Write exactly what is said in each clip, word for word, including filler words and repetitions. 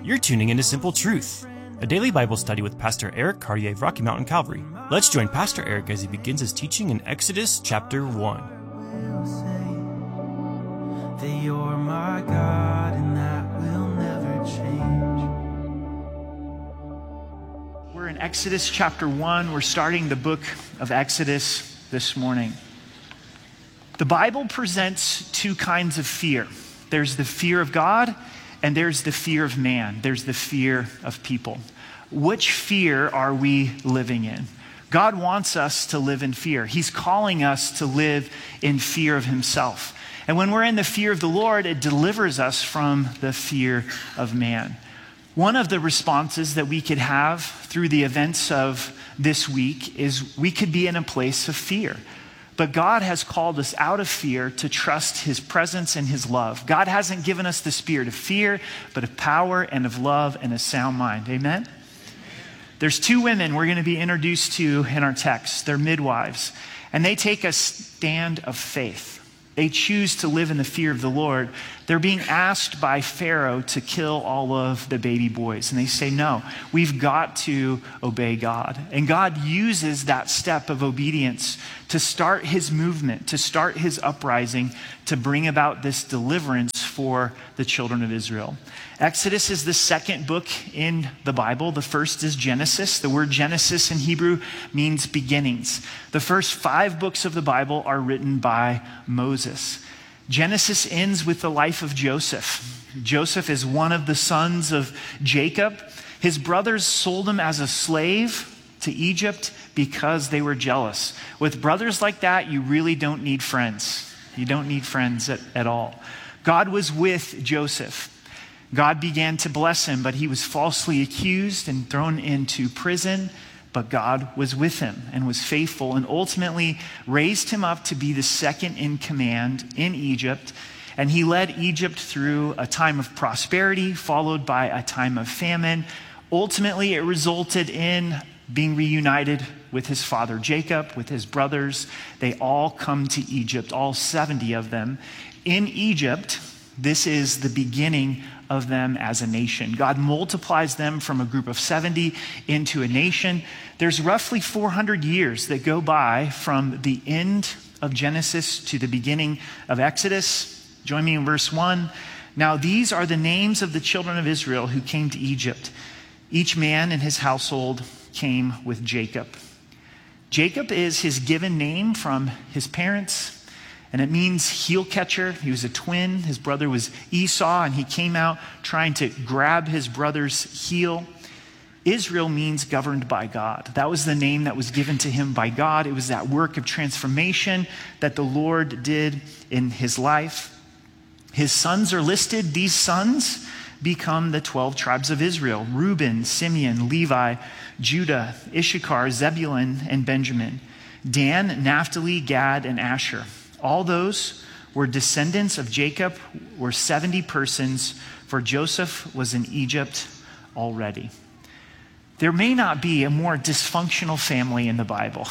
You're tuning into Simple Truth, a daily Bible study with Pastor Eric Cartier of Rocky Mountain Calvary. Let's join Pastor Eric as he begins his teaching in Exodus chapter one. That you're my God and that will never change. We're in Exodus chapter one. We're starting the book of Exodus this morning. The Bible presents two kinds of fear. There's the fear of God and there's the fear of man. There's the fear of people. Which fear are we living in? God wants us to live in fear. He's calling us to live in fear of himself. And when we're in the fear of the Lord, it delivers us from the fear of man. One of the responses that we could have through the events of this week is we could be in a place of fear. But God has called us out of fear to trust his presence and his love. God hasn't given us the spirit of fear, but of power and of love and a sound mind. Amen? There's two women we're going to be introduced to in our text. They're midwives. And they take a stand of faith. They choose to live in the fear of the Lord. They're being asked by Pharaoh to kill all of the baby boys. And they say, no, we've got to obey God. And God uses that step of obedience to start his movement, to start his uprising, to bring about this deliverance for the children of Israel. Exodus is the second book in the Bible. The first is Genesis. The word Genesis in Hebrew means beginnings. The first five books of the Bible are written by Moses. Genesis ends with the life of Joseph. Joseph is one of the sons of Jacob. His brothers sold him as a slave to Egypt because they were jealous. With brothers like that, you really don't need friends. You don't need friends at, at all. God was with Joseph. God began to bless him, but he was falsely accused and thrown into prison. But God was with him and was faithful and ultimately raised him up to be the second in command in Egypt. And he led Egypt through a time of prosperity, followed by a time of famine. Ultimately, it resulted in being reunited with his father Jacob, with his brothers. They all come to Egypt, all seventy of them. In Egypt, this is the beginning of them as a nation. God multiplies them from a group of seventy into a nation. There's roughly four hundred years that go by from the end of Genesis to the beginning of Exodus. Join me in verse one. Now these are the names of the children of Israel who came to Egypt. Each man in his household came with Jacob. Jacob is his given name from his parents. And it means heel catcher. He was a twin. His brother was Esau, and he came out trying to grab his brother's heel. Israel means governed by God. That was the name that was given to him by God. It was that work of transformation that the Lord did in his life. His sons are listed. These sons become the twelve tribes of Israel: Reuben, Simeon, Levi, Judah, Issachar, Zebulun, and Benjamin. Dan, Naphtali, Gad, and Asher. All those were descendants of Jacob, were seventy persons, for Joseph was in Egypt already. There may not be a more dysfunctional family in the Bible.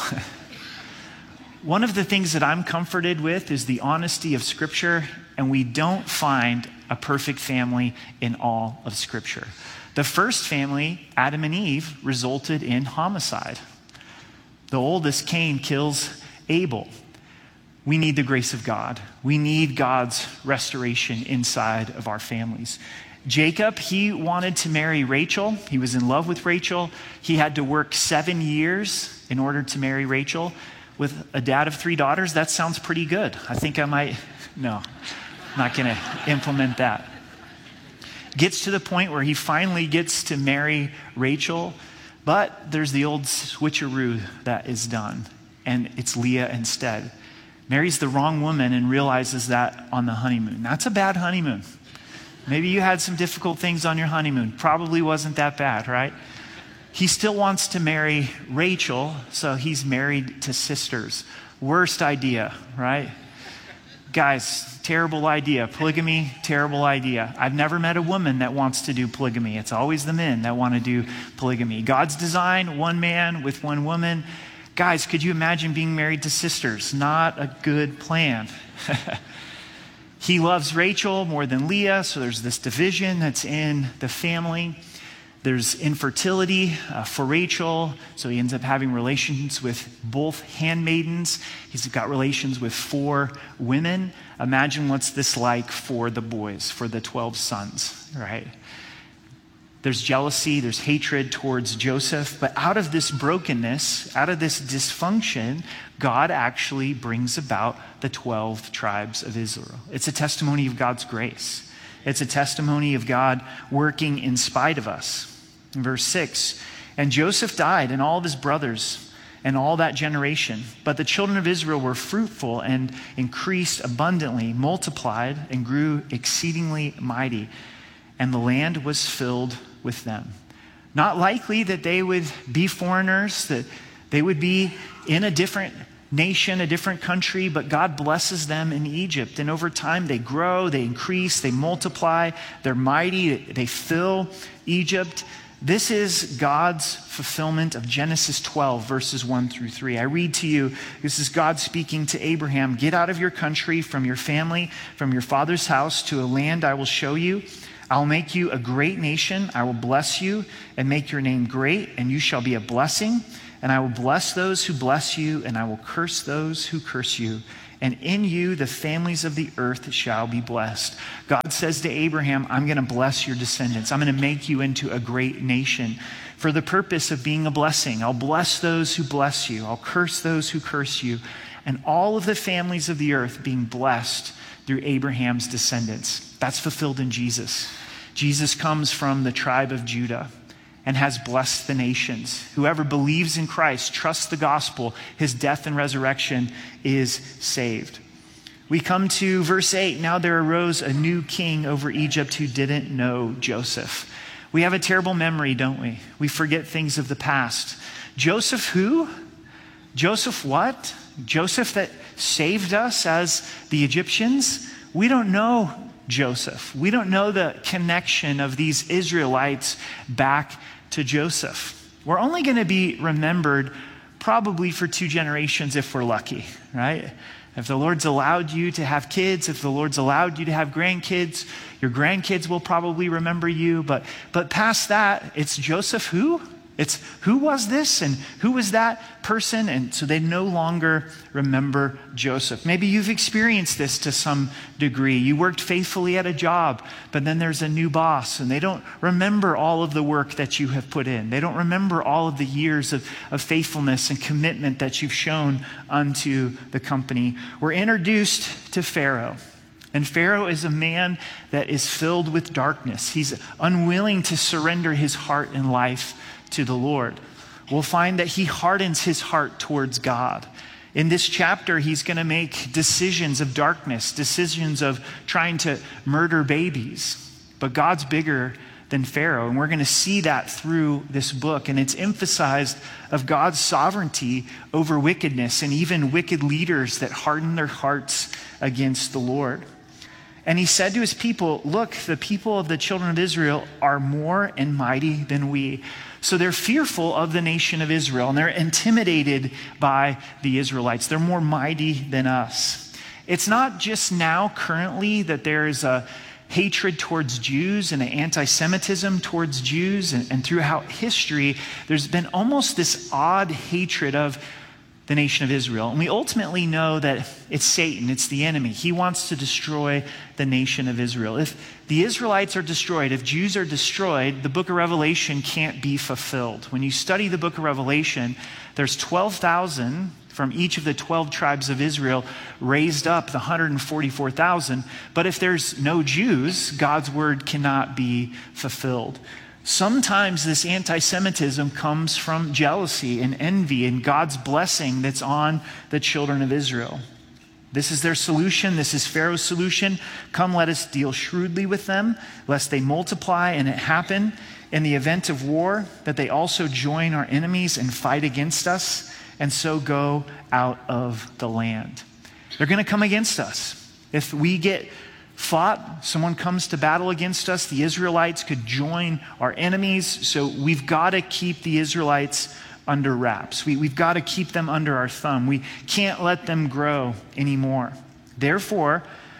One of the things that I'm comforted with is the honesty of Scripture, and we don't find a perfect family in all of Scripture. The first family, Adam and Eve, resulted in homicide. The oldest, Cain, kills Abel. We need the grace of God. We need God's restoration inside of our families. Jacob, he wanted to marry Rachel. He was in love with Rachel. He had to work seven years in order to marry Rachel. With a dad of three daughters, that sounds pretty good. I think I might, no, I'm not going to implement that. Gets to the point where he finally gets to marry Rachel, but there's the old switcheroo that is done, and it's Leah instead. Marries the wrong woman and realizes that on the honeymoon. That's a bad honeymoon. Maybe you had some difficult things on your honeymoon. Probably wasn't that bad, right? He still wants to marry Rachel, so he's married to sisters. Worst idea, right? Guys, terrible idea. Polygamy, terrible idea. I've never met a woman that wants to do polygamy. It's always the men that want to do polygamy. God's design, one man with one woman. Guys, could you imagine being married to sisters? Not a good plan. He loves Rachel more than Leah, so there's this division that's in the family. There's infertility uh, for Rachel, so he ends up having relations with both handmaidens. He's got relations with four women. Imagine what's this like for the boys, for the twelve sons, right? There's jealousy, there's hatred towards Joseph, but out of this brokenness, out of this dysfunction, God actually brings about the twelve tribes of Israel. It's a testimony of God's grace. It's a testimony of God working in spite of us. In verse six, and Joseph died and all of his brothers and all that generation. But the children of Israel were fruitful and increased abundantly, multiplied and grew exceedingly mighty. And the land was filled with them. Not likely that they would be foreigners, that they would be in a different nation, a different country, but God blesses them in Egypt. And over time they grow, they increase, they multiply, they're mighty, they fill Egypt. This is God's fulfillment of Genesis twelve, verses one through three. I read to you, this is God speaking to Abraham, get out of your country, from your family, from your father's house, to a land I will show you. I'll make you a great nation. I will bless you and make your name great, and you shall be a blessing. And I will bless those who bless you, and I will curse those who curse you. And in you, the families of the earth shall be blessed. God says to Abraham, I'm going to bless your descendants. I'm going to make you into a great nation for the purpose of being a blessing. I'll bless those who bless you. I'll curse those who curse you. And all of the families of the earth being blessed through Abraham's descendants. That's fulfilled in Jesus. Jesus comes from the tribe of Judah and has blessed the nations. Whoever believes in Christ, trusts the gospel, his death and resurrection, is saved. We come to verse eight. Now there arose a new king over Egypt who didn't know Joseph. We have a terrible memory, don't we? We forget things of the past. Joseph who? Joseph what? Joseph that saved us as the Egyptians? We don't know Joseph. We don't know the connection of these Israelites back to Joseph. We're only going to be remembered probably for two generations if we're lucky, right? If the Lord's allowed you to have kids, if the Lord's allowed you to have grandkids, your grandkids will probably remember you. But, but past that, it's Joseph who? It's who was this and who was that person? And so they no longer remember Joseph. Maybe you've experienced this to some degree. You worked faithfully at a job, but then there's a new boss and they don't remember all of the work that you have put in. They don't remember all of the years of, of faithfulness and commitment that you've shown unto the company. We're introduced to Pharaoh. And Pharaoh is a man that is filled with darkness. He's unwilling to surrender his heart and life to the Lord. We'll find that he hardens his heart towards God. In this chapter, he's going to make decisions of darkness, decisions of trying to murder babies. But God's bigger than Pharaoh, and we're going to see that through this book. And it's emphasized of God's sovereignty over wickedness and even wicked leaders that harden their hearts against the Lord. And he said to his people, look, the people of the children of Israel are more and mighty than we. So they're fearful of the nation of Israel, and they're intimidated by the Israelites. They're more mighty than us. It's not just now, currently, that there is a hatred towards Jews and an anti-Semitism towards Jews. And, and throughout history, there's been almost this odd hatred of the nation of Israel. And we ultimately know that it's Satan, it's the enemy. He wants to destroy the nation of Israel. If the Israelites are destroyed, if Jews are destroyed, the book of Revelation can't be fulfilled. When you study the book of Revelation, there's twelve thousand from each of the twelve tribes of Israel raised up the one hundred forty-four thousand. But if there's no Jews, God's word cannot be fulfilled. Sometimes this anti-Semitism comes from jealousy and envy and God's blessing that's on the children of Israel. This is their solution. This is Pharaoh's solution. Come, let us deal shrewdly with them, lest they multiply and it happen in the event of war, that they also join our enemies and fight against us, and so go out of the land. They're going to come against us. If we get fought, someone comes to battle against us, the Israelites could join our enemies. So we've got to keep the Israelites under wraps. We, we've got to keep them under our thumb. We can't let them grow anymore. Therefore,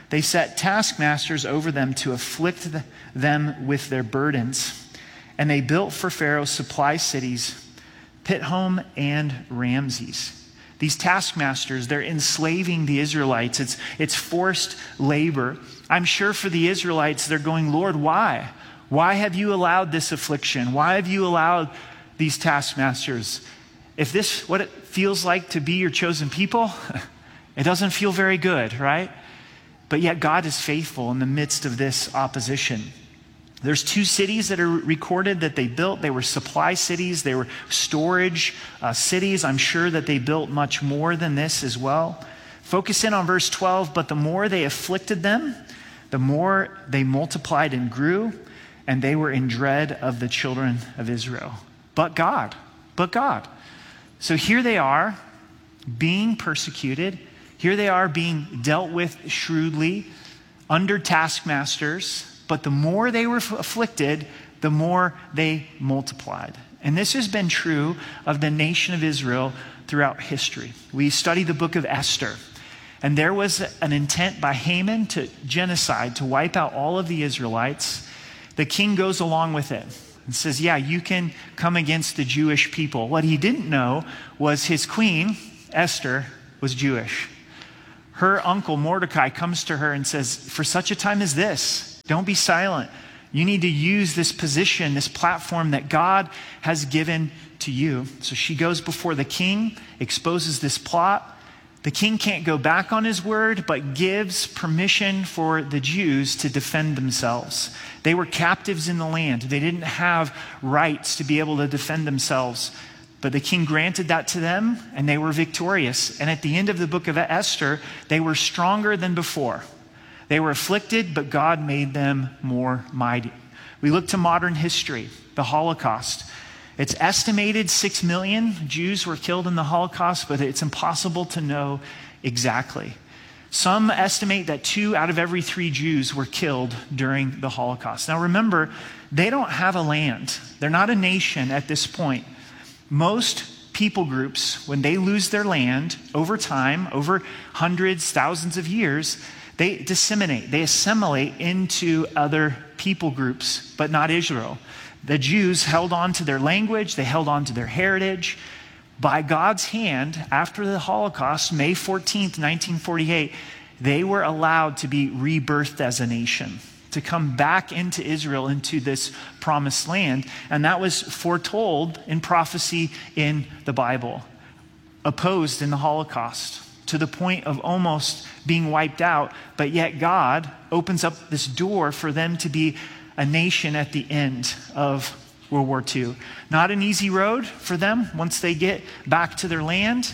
They set taskmasters over them to afflict them with their burdens. And they built for Pharaoh supply cities, Pithom and Ramses. These taskmasters, they're enslaving the Israelites. It's, it's forced labor. I'm sure for the Israelites, they're going, Lord, why? Why have you allowed this affliction? Why have you allowed these taskmasters? If this what it feels like to be your chosen people, it doesn't feel very good, right? But yet God is faithful in the midst of this opposition. There's two cities that are recorded that they built. They were supply cities. They were storage uh, cities. I'm sure that they built much more than this as well. Focus in on verse twelve. But the more they afflicted them, the more they multiplied and grew, and they were in dread of the children of Israel. But God, but God. So here they are being persecuted. Here they are being dealt with shrewdly under taskmasters. But the more they were afflicted, the more they multiplied. And this has been true of the nation of Israel throughout history. We study the book of Esther, and there was an intent by Haman to genocide, to wipe out all of the Israelites. The king goes along with it and says, yeah, you can come against the Jewish people. What he didn't know was his queen, Esther, was Jewish. Her uncle, Mordecai, comes to her and says, for such a time as this, don't be silent. You need to use this position, this platform that God has given to you. So she goes before the king, exposes this plot. The king can't go back on his word, but gives permission for the Jews to defend themselves. They were captives in the land. They didn't have rights to be able to defend themselves. But the king granted that to them, and they were victorious. And at the end of the book of Esther, they were stronger than before. They were afflicted, but God made them more mighty. We look to modern history, the Holocaust. It's estimated six million Jews were killed in the Holocaust, but it's impossible to know exactly. Some estimate that two out of every three Jews were killed during the Holocaust. Now remember, they don't have a land. They're not a nation at this point. Most people groups, when they lose their land over time, over hundreds, thousands of years, they disseminate, they assimilate into other people groups, but not Israel. The Jews held on to their language, they held on to their heritage. By God's hand, after the Holocaust, May fourteenth, nineteen forty-eight, they were allowed to be rebirthed as a nation, to come back into Israel, into this promised land. And that was foretold in prophecy in the Bible, opposed in the Holocaust, to the point of almost being wiped out, but yet God opens up this door for them to be a nation at the end of World War Two. Not an easy road for them once they get back to their land.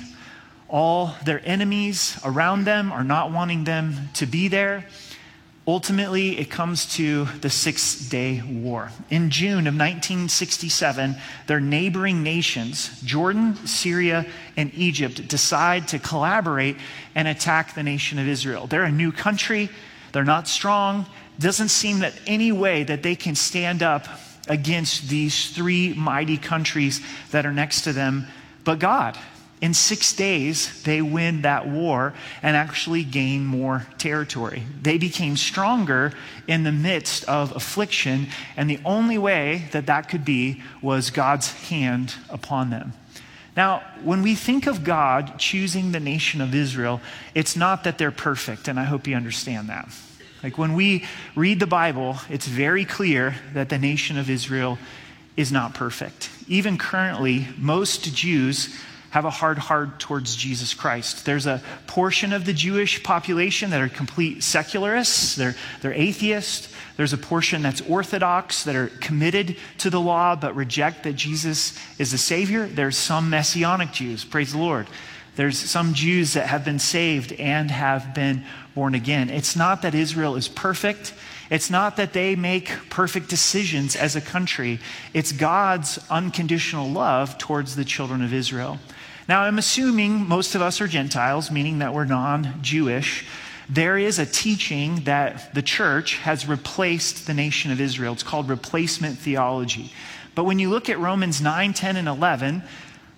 All their enemies around them are not wanting them to be there. Ultimately, it comes to the Six-Day War. In June of nineteen sixty-seven, their neighboring nations, Jordan, Syria, and Egypt, decide to collaborate and attack the nation of Israel. They're a new country. They're not strong. Doesn't seem that any way that they can stand up against these three mighty countries that are next to them. But God, in six days, they win that war and actually gain more territory. They became stronger in the midst of affliction, and the only way that that could be was God's hand upon them. Now, when we think of God choosing the nation of Israel, it's not that they're perfect, and I hope you understand that. Like when we read the Bible, it's very clear that the nation of Israel is not perfect. Even currently, most Jews have a hard heart towards Jesus Christ. There's a portion of the Jewish population that are complete secularists. They're, they're atheists. There's a portion that's Orthodox, that are committed to the law but reject that Jesus is the Savior. There's some Messianic Jews, praise the Lord. There's some Jews that have been saved and have been born again. It's not that Israel is perfect. It's not that they make perfect decisions as a country. It's God's unconditional love towards the children of Israel. Now, I'm assuming most of us are Gentiles, meaning that we're non-Jewish. There is a teaching that the church has replaced the nation of Israel. It's called replacement theology. But when you look at Romans nine, ten, and eleven,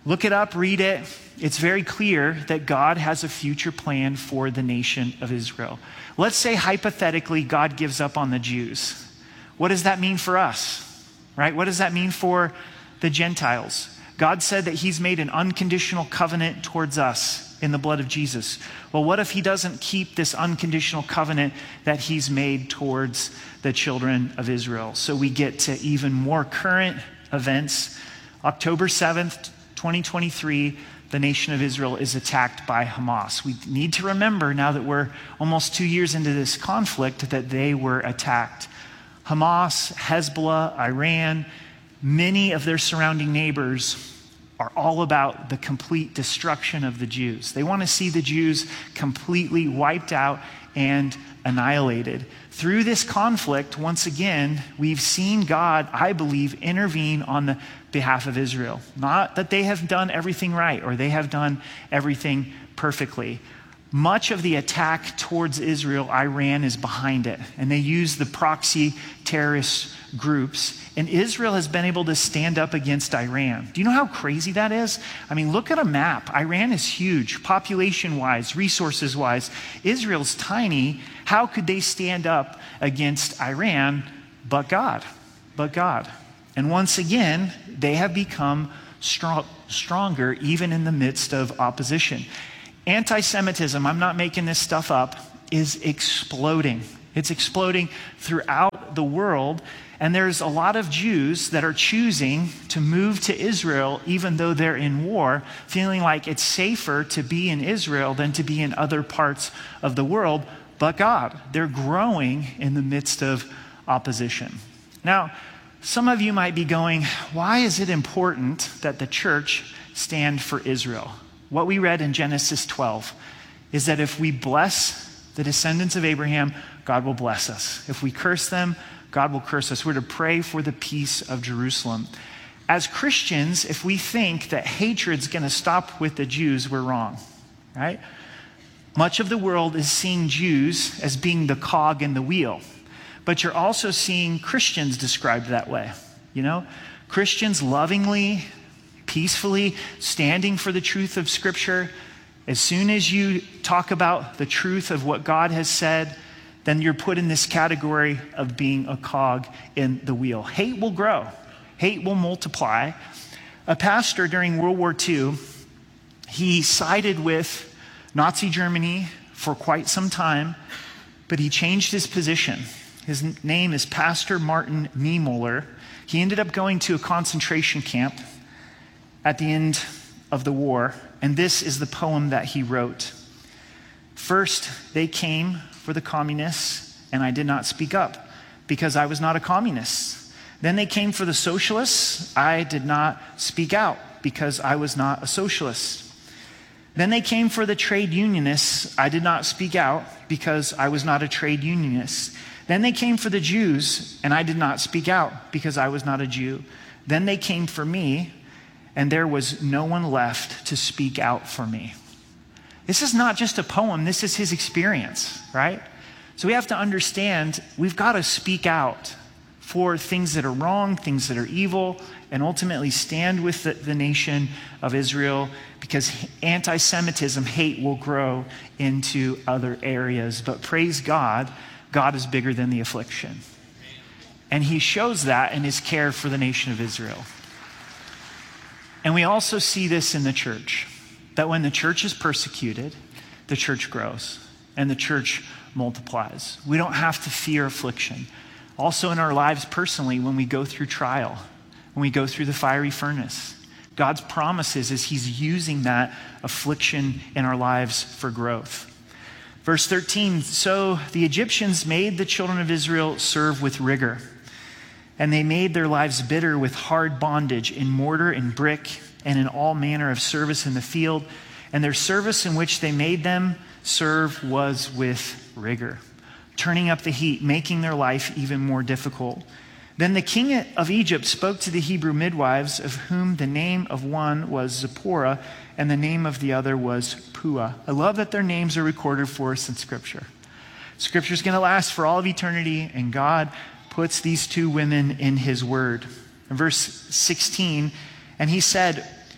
Look it up, read it. It's very clear that God has a future plan for the nation of Israel. Let's say hypothetically God gives up on the Jews. What does that mean for us? Right? What does that mean for the Gentiles? God said that he's made an unconditional covenant towards us in the blood of Jesus. Well, what if he doesn't keep this unconditional covenant that he's made towards the children of Israel? So we get to even more current events. October seventh, twenty twenty-three, the nation of Israel is attacked by Hamas. We need to remember now that we're almost two years into this conflict that they were attacked. Hamas, Hezbollah, Iran, many of their surrounding neighbors are all about the complete destruction of the Jews. They want to see the Jews completely wiped out and annihilated. Through this conflict, once again, we've seen God, I believe, intervene on the behalf of Israel. Not that they have done everything right or they have done everything perfectly. Much of the attack towards Israel, Iran is behind it. And they use the proxy terrorist groups. And Israel has been able to stand up against Iran. Do you know how crazy that is? I mean, look at a map. Iran is huge, population-wise, resources-wise. Israel's tiny. How could they stand up against Iran? But God. But God. And once again, they have become strong, stronger even in the midst of opposition. Anti-Semitism, I'm not making this stuff up, is exploding. It's exploding throughout the world. And there's a lot of Jews that are choosing to move to Israel even though they're in war, feeling like it's safer to be in Israel than to be in other parts of the world. But God, they're growing in the midst of opposition. Now, some of you might be going, why is it important that the church stand for Israel? What we read in Genesis twelve is that if we bless the descendants of Abraham, God will bless us. If we curse them, God will curse us. We're to pray for the peace of Jerusalem. As Christians, if we think that hatred's going to stop with the Jews, we're wrong, right? Much of the world is seeing Jews as being the cog in the wheel, but you're also seeing Christians described that way. You know, Christians lovingly, peacefully standing for the truth of Scripture. As soon as you talk about the truth of what God has said, then you're put in this category of being a cog in the wheel. Hate will grow. Hate will multiply. A pastor during World War Two, he sided with Nazi Germany for quite some time, but he changed his position. His name is Pastor Martin Niemöller. He ended up going to a concentration camp at the end of the war, and this is the poem that he wrote. First, they came for the communists, and I did not speak up because I was not a communist. Then they came for the socialists. I did not speak out because I was not a socialist. Then they came for the trade unionists. I did not speak out because I was not a trade unionist. Then they came for the Jews, and I did not speak out because I was not a Jew. Then they came for me, and there was no one left to speak out for me. This is not just a poem, this is his experience, right? So we have to understand we've got to speak out for things that are wrong, things that are evil, and ultimately stand with the, the nation of Israel, because anti-Semitism, hate will grow into other areas. But praise God, God is bigger than the affliction. And he shows that in his care for the nation of Israel. And we also see this in the church, that when the church is persecuted, the church grows and the church multiplies. We don't have to fear affliction. Also in our lives personally, when we go through trial, when we go through the fiery furnace, God's promises is he's using that affliction in our lives for growth. Verse thirteen, so the Egyptians made the children of Israel serve with rigor, and they made their lives bitter with hard bondage in mortar and brick and in all manner of service in the field. And their service in which they made them serve was with rigor, turning up the heat, making their life even more difficult. Then the king of Egypt spoke to the Hebrew midwives, of whom the name of one was Zipporah and the name of the other was Puah. I love that their names are recorded for us in Scripture. Scripture's going to last for all of eternity, and God puts these two women in his word. In verse sixteen, and he said,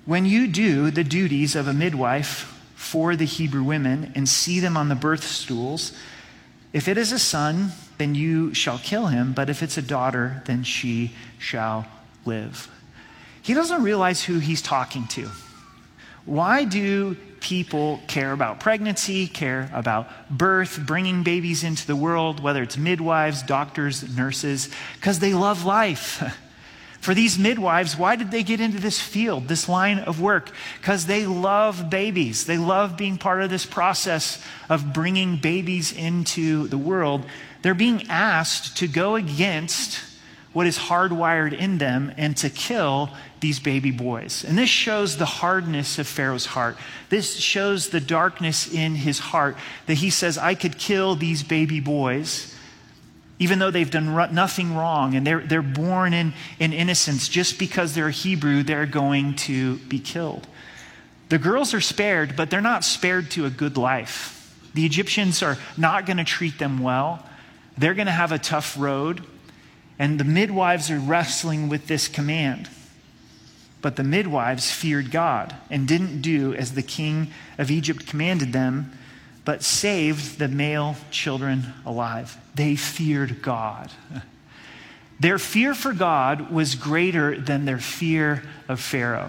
When you do the duties of a midwife for the Hebrew women and see them on the birth stools, if it is a son, then you shall kill him, but if it's a daughter, then she shall live. He doesn't realize who he's talking to. Why do people care about pregnancy, care about birth, bringing babies into the world, whether it's midwives, doctors, nurses? Because they love life. For these midwives, why did they get into this field, this line of work? Because they love babies. They love being part of this process of bringing babies into the world. They're being asked to go against what is hardwired in them and to kill these baby boys. And this shows the hardness of Pharaoh's heart. This shows the darkness in his heart that he says, I could kill these baby boys even though they've done nothing wrong and they're, they're born in, in innocence. Just because they're Hebrew, they're going to be killed. The girls are spared, but they're not spared to a good life. The Egyptians are not going to treat them well. They're going to have a tough road. And the midwives are wrestling with this command. But the midwives feared God and didn't do as the king of Egypt commanded them, but saved the male children alive. They feared God. Their fear for God was greater than their fear of Pharaoh.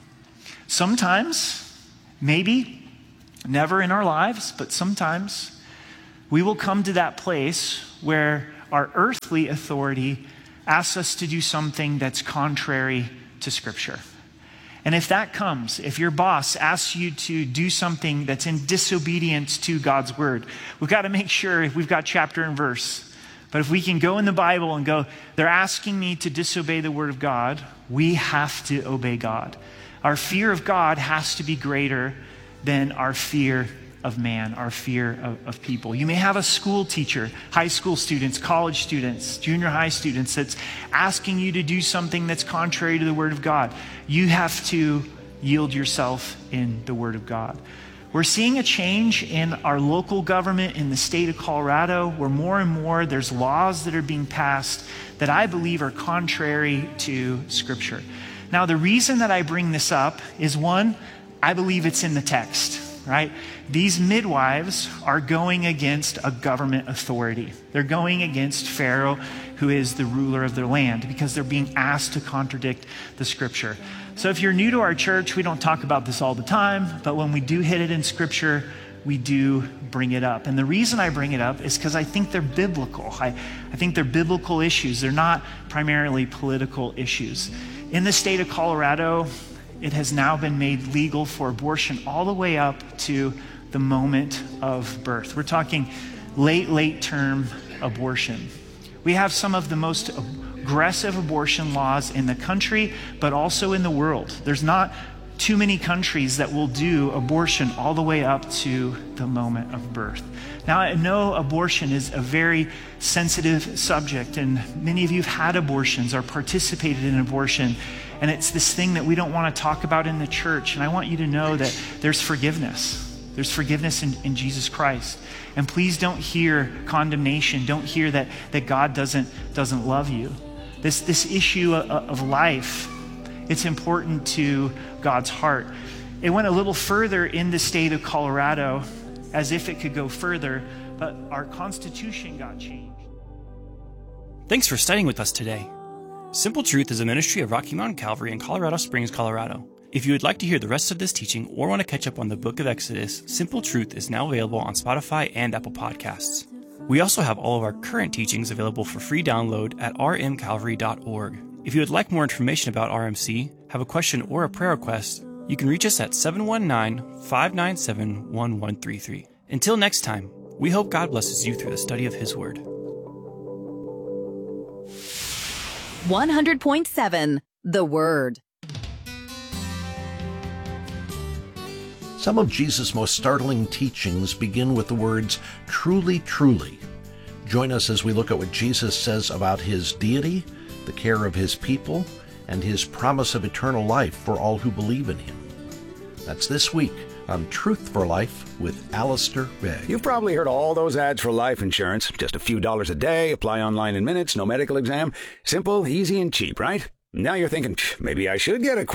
Sometimes, maybe, never in our lives, but sometimes, we will come to that place where our earthly authority asks us to do something that's contrary to Scripture. And if that comes, if your boss asks you to do something that's in disobedience to God's word, we've got to make sure we've got chapter and verse. But if we can go in the Bible and go, they're asking me to disobey the word of God, we have to obey God. Our fear of God has to be greater than our fear of man, our fear of, of people. You may have a school teacher, high school students, college students, junior high students that's asking you to do something that's contrary to the word of God. You have to yield yourself in the word of God. We're seeing a change in our local government in the state of Colorado, where more and more there's laws that are being passed that I believe are contrary to Scripture. Now, the reason that I bring this up is, one, I believe it's in the text. Right? These midwives are going against a government authority. They're going against Pharaoh, who is the ruler of their land, because they're being asked to contradict the Scripture. So if you're new to our church, we don't talk about this all the time, but when we do hit it in Scripture, we do bring it up. And the reason I bring it up is because I think they're biblical. I, I think they're biblical issues. They're not primarily political issues. In the state of Colorado, it has now been made legal for abortion all the way up to the moment of birth. We're talking late, late term abortion. We have some of the most aggressive abortion laws in the country, but also in the world. There's not too many countries that will do abortion all the way up to the moment of birth. Now, I know abortion is a very sensitive subject, and many of you have had abortions or participated in abortion, and it's this thing that we don't want to talk about in the church. And I want you to know that there's forgiveness. There's forgiveness in, in Jesus Christ. And please don't hear condemnation. Don't hear that, that God doesn't, doesn't love you. This, this issue of, of life, it's important to God's heart. It went a little further in the state of Colorado, as if it could go further, but our Constitution got changed. Thanks for studying with us today. Simple Truth is a ministry of Rocky Mountain Calvary in Colorado Springs, Colorado. If you would like to hear the rest of this teaching or want to catch up on the book of Exodus, Simple Truth is now available on Spotify and Apple Podcasts. We also have all of our current teachings available for free download at r m calvary dot org. If you would like more information about R M C, have a question or a prayer request, you can reach us at seven one nine, five nine seven, one one three three. Until next time, we hope God blesses you through the study of His Word. one hundred point seven The Word. Some of Jesus' most startling teachings begin with the words, truly, truly. Join us as we look at what Jesus says about his deity, the care of his people, and his promise of eternal life for all who believe in him. That's this week on Truth for Life with Alistair Begg. You've probably heard all those ads for life insurance. Just a few dollars a day, apply online in minutes, no medical exam. Simple, easy, and cheap, right? Now you're thinking, maybe I should get a quote.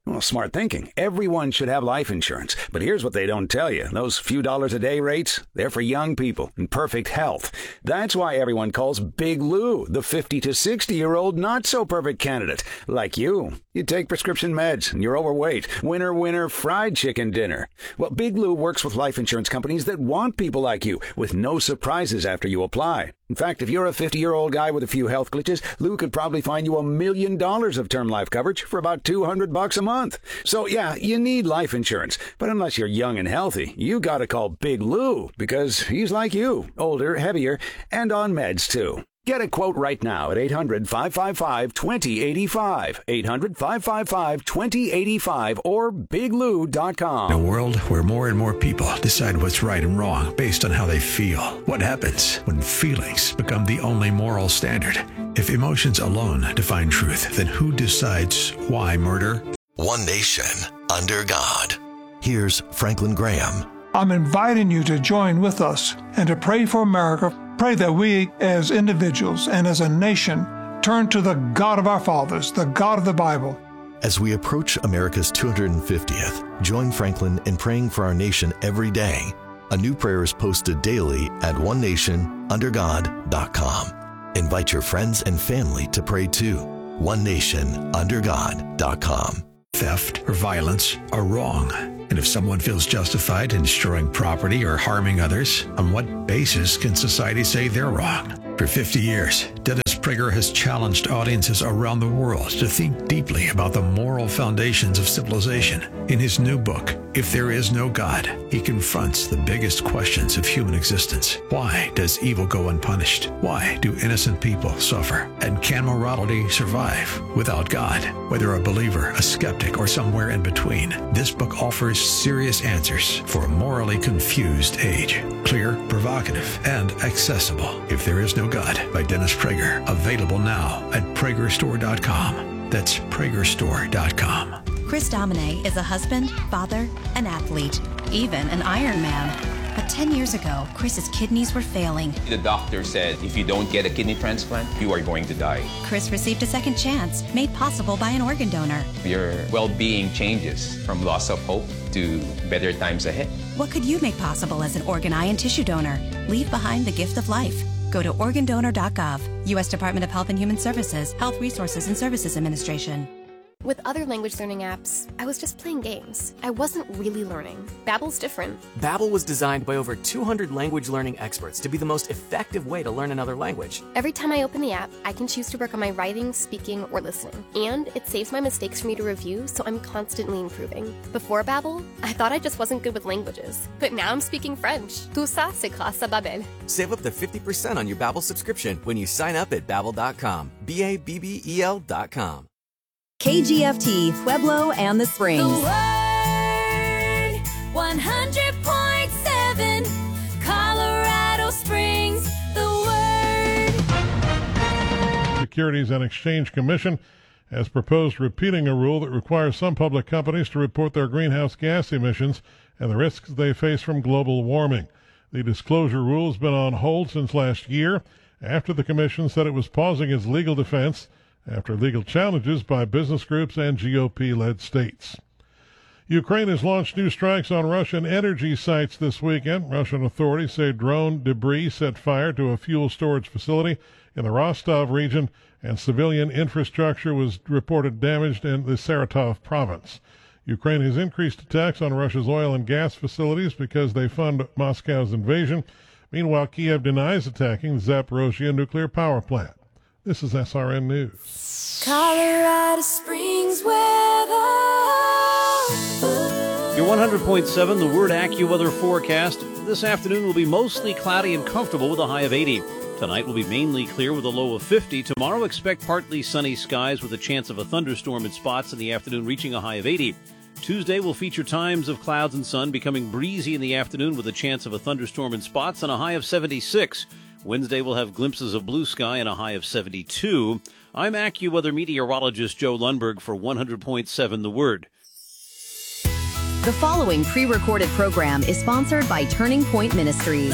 Well, smart thinking. Everyone should have life insurance. But here's what they don't tell you. Those few dollars a day rates, they're for young people in perfect health. That's why everyone calls Big Lou the fifty to sixty-year-old not-so-perfect candidate. Like you. You take prescription meds and you're overweight. Winner, winner, fried chicken dinner. Well, Big Lou works with life insurance companies that want people like you with no surprises after you apply. In fact, if you're a fifty-year-old guy with a few health glitches, Lou could probably find you a million dollars of term life coverage for about two hundred bucks a month. So yeah, you need life insurance. But unless you're young and healthy, you gotta call Big Lou because he's like you, older, heavier, and on meds too. Get a quote right now at eight hundred, five five five, two zero eight five, eight hundred, five five five, two zero eight five, or big lou dot com. In a world where more and more people decide what's right and wrong based on how they feel, what happens when feelings become the only moral standard? If emotions alone define truth, then who decides why murder? One nation under God. Here's Franklin Graham. I'm inviting you to join with us and to pray for America. Pray that we as individuals and as a nation turn to the God of our fathers, the God of the Bible. As we approach America's two hundred fiftieth, join Franklin in praying for our nation every day. A new prayer is posted daily at one nation under god dot com. Invite your friends and family to pray too. one nation under god dot com. Theft or violence are wrong. And if someone feels justified in destroying property or harming others, on what basis can society say they're wrong? For fifty years, Dennis Prager has challenged audiences around the world to think deeply about the moral foundations of civilization. In his new book, If There Is No God, he confronts the biggest questions of human existence. Why does evil go unpunished? Why do innocent people suffer? And can morality survive without God? Whether a believer, a skeptic, or somewhere in between, this book offers serious answers for a morally confused age. Clear, provocative, and accessible. If There Is No God by Dennis Prager. Available now at prager store dot com. That's prager store dot com. Chris Domine is a husband, father, an athlete, even an Ironman. But ten years ago, Chris's kidneys were failing. The doctor said, if you don't get a kidney transplant, you are going to die. Chris received a second chance, made possible by an organ donor. Your well-being changes from loss of hope to better times ahead. What could you make possible as an organ, eye, and tissue donor? Leave behind the gift of life. Go to organ donor dot gov, U S Department of Health and Human Services, Health Resources and Services Administration. With other language learning apps, I was just playing games. I wasn't really learning. Babbel's different. Babbel was designed by over two hundred language learning experts to be the most effective way to learn another language. Every time I open the app, I can choose to work on my writing, speaking, or listening. And it saves my mistakes for me to review, so I'm constantly improving. Before Babbel, I thought I just wasn't good with languages. But now I'm speaking French. Tout ça, c'est grâce à Babbel. Save up to fifty percent on your Babbel subscription when you sign up at babbel dot com. B A B B E L dot com. K G F T, Pueblo and the Springs. The Word, one hundred point seven, Colorado Springs, The Word. Securities and Exchange Commission has proposed repealing a rule that requires some public companies to report their greenhouse gas emissions and the risks they face from global warming. The disclosure rule has been on hold since last year after the commission said it was pausing its legal defense after legal challenges by business groups and G O P-led states. Ukraine has launched new strikes on Russian energy sites this weekend. Russian authorities say drone debris set fire to a fuel storage facility in the Rostov region, and civilian infrastructure was reported damaged in the Saratov province. Ukraine has increased attacks on Russia's oil and gas facilities because they fund Moscow's invasion. Meanwhile, Kiev denies attacking the Zaporozhye nuclear power plant. This is S R N News. Colorado Springs weather. Your one hundred point seven, the Word AccuWeather forecast. This afternoon will be mostly cloudy and comfortable with a high of eighty. Tonight will be mainly clear with a low of fifty. Tomorrow, expect partly sunny skies with a chance of a thunderstorm in spots in the afternoon, reaching a high of eighty. Tuesday will feature times of clouds and sun, becoming breezy in the afternoon with a chance of a thunderstorm in spots and a high of seventy-six. Wednesday will have glimpses of blue sky and a high of seventy-two. I'm AccuWeather meteorologist Joe Lundberg for one hundred point seven The Word. The following pre-recorded program is sponsored by Turning Point Ministries.